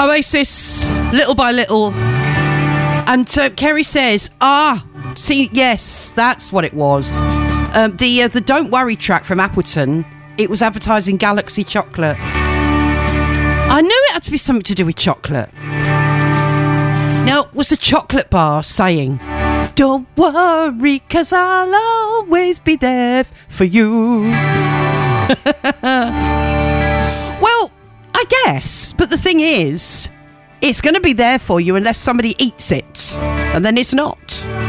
Oasis, Little by Little. And Kerry says, see, yes, that's what it was. The Don't Worry track from Appleton, it was advertising Galaxy chocolate. I knew it had to be something to do with chocolate. Now, was the chocolate bar saying, don't worry, 'cause I'll always be there for you? Well, I guess, but the thing is, it's going to be there for you unless somebody eats it, and then it's not.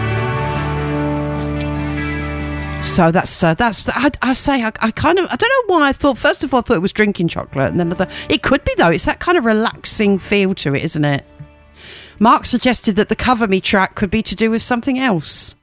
So that's I don't know why I thought, first of all, I thought it was drinking chocolate, and then it could be, though. It's that kind of relaxing feel to it, isn't it? Mark suggested that the Cover Me track could be to do with something else.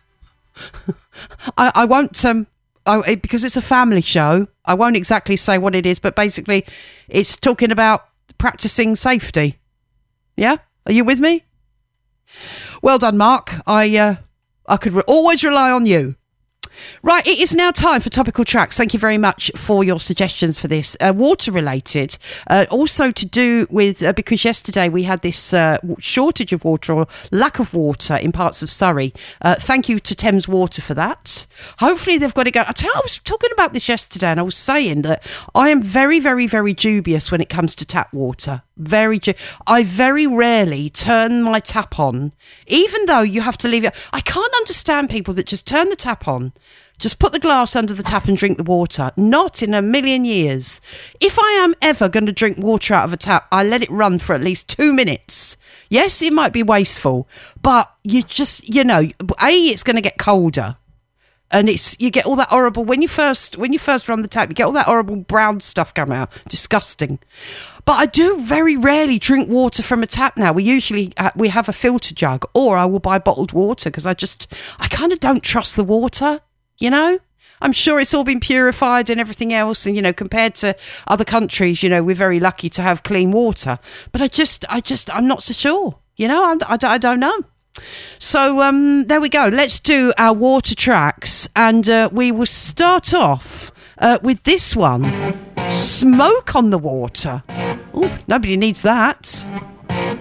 I won't, because it's a family show, I won't exactly say what it is, but basically it's talking about practicing safety. Yeah? Are you with me? Well done, Mark. I could always rely on you. Right, it is now time for topical tracks. Thank you very much for your suggestions for this. Water related, also to do with, because yesterday we had this shortage of water, or lack of water in parts of Surrey. Thank you to Thames Water for that. Hopefully they've got to go. I was talking about this yesterday, and I was saying that I am very, very, very dubious when it comes to tap water. I very rarely turn my tap on, even though you have to leave it. I can't understand people that just turn the tap on, just put the glass under the tap and drink the water. Not in a million years. If I am ever going to drink water out of a tap, I let it run for at least 2 minutes. Yes, it might be wasteful, but it's going to get colder. And you get all that horrible, when you first run the tap, you get all that horrible brown stuff come out. Disgusting. But I do very rarely drink water from a tap now. We usually we have a filter jug, or I will buy bottled water, because I kind of don't trust the water, you know? I'm sure it's all been purified and everything else. And, compared to other countries, we're very lucky to have clean water. But I'm not so sure, I don't know. So there we go. Let's do our water tracks, and we will start off with this one, Smoke on the Water. Oh, nobody needs that.